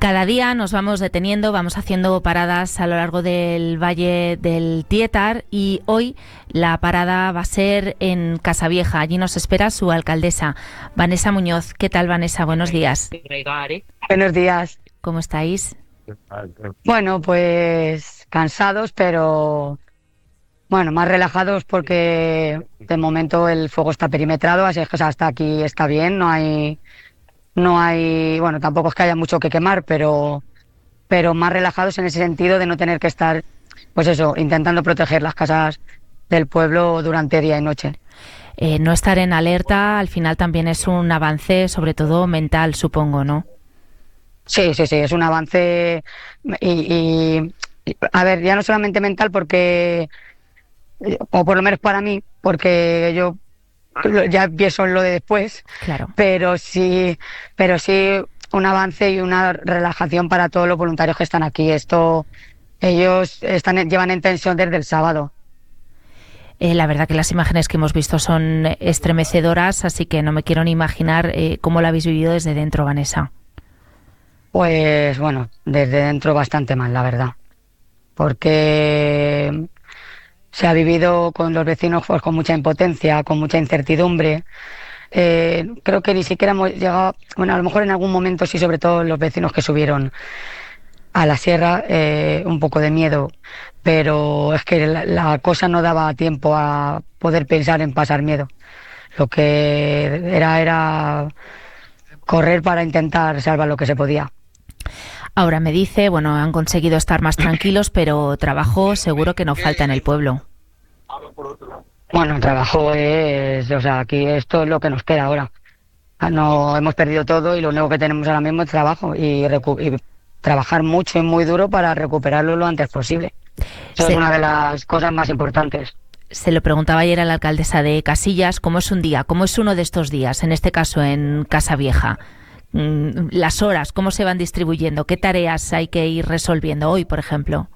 Cada día nos vamos deteniendo, vamos haciendo paradas a lo largo del Valle del Tietar y hoy la parada va a ser en Casavieja. Allí nos espera su alcaldesa, Vanessa Muñoz. ¿Qué tal, Vanessa? Buenos días. Buenos días. ¿Cómo estáis? Bueno, pues cansados, pero bueno, más relajados porque de momento el fuego está perimetrado, así es que hasta aquí está bien, no hay, bueno, tampoco es que haya mucho que quemar, pero más relajados en ese sentido de no tener que estar, pues eso, intentando proteger las casas del pueblo durante día y noche. No estar en alerta al final también es un avance, sobre todo mental, supongo, ¿no? Sí, sí, sí, es un avance a ver, ya no solamente mental porque, o por lo menos para mí, porque yo ya empiezo en lo de después, Claro. pero sí un avance y una relajación para todos los voluntarios que están aquí. Ellos llevan en tensión desde el sábado. La verdad que las imágenes que hemos visto son estremecedoras, así que no me quiero ni imaginar cómo lo habéis vivido desde dentro, Vanessa. Pues bueno, desde dentro bastante mal, la verdad, porque se ha vivido con los vecinos pues, con mucha impotencia, con mucha incertidumbre. Creo que ni siquiera hemos llegado, bueno, a lo mejor en algún momento sí, sobre todo los vecinos que subieron a la sierra, un poco de miedo, pero es que la cosa no daba tiempo a poder pensar en pasar miedo. Lo que era correr para intentar salvar lo que se podía. Ahora me dice, bueno, han conseguido estar más tranquilos, pero trabajo seguro que no falta en el pueblo. Bueno, el trabajo es, o sea, aquí esto es lo que nos queda ahora. No hemos perdido todo y lo único que tenemos ahora mismo es trabajo y trabajar mucho y muy duro para recuperarlo lo antes posible. Eso es Se, una de las cosas más importantes. se lo preguntaba ayer a la alcaldesa de Casillas, ¿cómo es un día? ¿Cómo es uno de estos días? En este caso en Casavieja. Las horas, ¿cómo se van distribuyendo? ¿Qué tareas hay que ir resolviendo hoy, por ejemplo?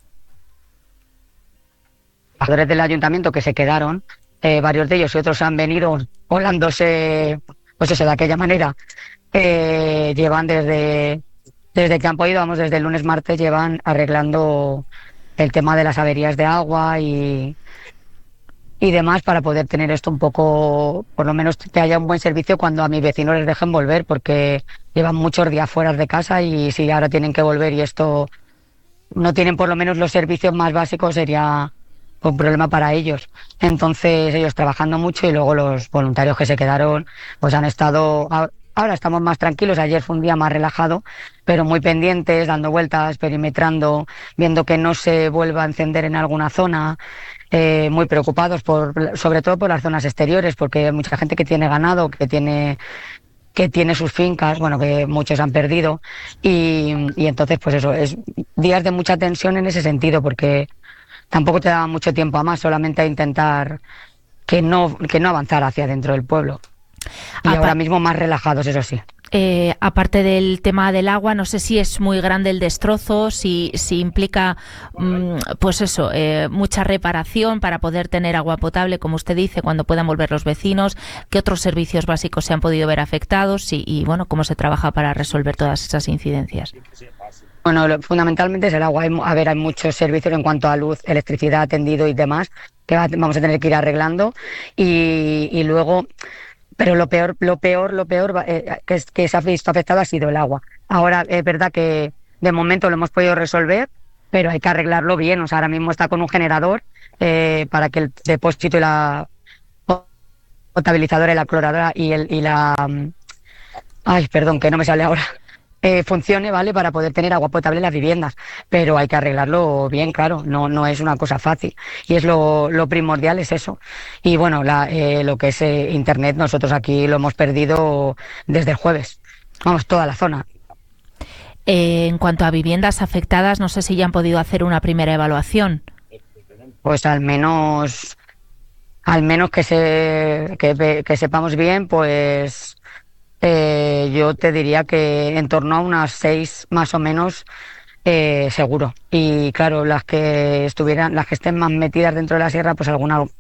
Trabajadores del ayuntamiento que se quedaron, varios de ellos y otros han venido volándose, pues eso, de aquella manera. Llevan desde que han podido, vamos, desde el lunes, martes, llevan arreglando el tema de las averías de agua y demás para poder tener esto un poco, por lo menos que haya un buen servicio cuando a mis vecinos les dejen volver, porque llevan muchos días fuera de casa y si ahora tienen que volver y esto no tienen por lo menos los servicios más básicos, sería un problema para ellos. Entonces ellos trabajando mucho y luego los voluntarios que se quedaron pues han estado... Ahora estamos más tranquilos, ayer fue un día más relajado, pero muy pendientes, dando vueltas, perimetrando, viendo que no se vuelva a encender en alguna zona, muy preocupados sobre todo por las zonas exteriores, porque hay mucha gente que tiene ganado, que tiene sus fincas, bueno, que muchos han perdido, y entonces pues eso, es días de mucha tensión en ese sentido, porque tampoco te da mucho tiempo a más, solamente a intentar que no avanzar hacia dentro del pueblo. Y ahora mismo más relajados, eso sí. Aparte del tema del agua, no sé si es muy grande el destrozo, si implica, pues eso, mucha reparación para poder tener agua potable, como usted dice, cuando puedan volver los vecinos, qué otros servicios básicos se han podido ver afectados y bueno, cómo se trabaja para resolver todas esas incidencias. Bueno, fundamentalmente es el agua. Hay muchos servicios en cuanto a luz, electricidad, tendido y demás que vamos a tener que ir arreglando y luego... Pero lo peor que se ha visto afectado ha sido el agua. Ahora es verdad que de momento lo hemos podido resolver, pero hay que arreglarlo bien. O sea, ahora mismo está con un generador para que el depósito y la potabilizadora y la cloradora ay, perdón, que no me sale ahora. Funcione, ¿vale? Para poder tener agua potable en las viviendas. Pero hay que arreglarlo bien, claro. No es una cosa fácil. Y es lo primordial, es eso. Y bueno, lo que es internet, nosotros aquí lo hemos perdido desde el jueves. Vamos, toda la zona. En cuanto a viviendas afectadas, no sé si ya han podido hacer una primera evaluación. Pues al menos que sepamos bien, pues yo te diría que en torno a unas 6 más o menos, seguro. Y claro, las que estén más metidas dentro de la sierra, pues alguna